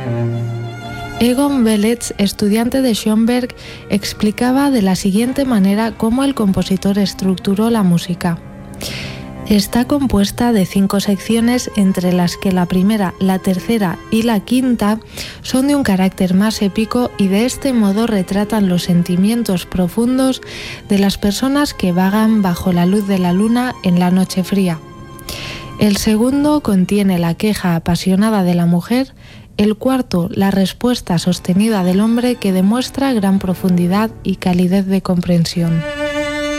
Egon Velez, estudiante de Schoenberg, explicaba de la siguiente manera cómo el compositor estructuró la música. Está compuesta de 5 secciones, entre las que la primera, la tercera y la quinta son de un carácter más épico y de este modo retratan los sentimientos profundos de las personas que vagan bajo la luz de la luna en la noche fría. El segundo contiene la queja apasionada de la mujer, el cuarto, la respuesta sostenida del hombre que demuestra gran profundidad y calidez de comprensión.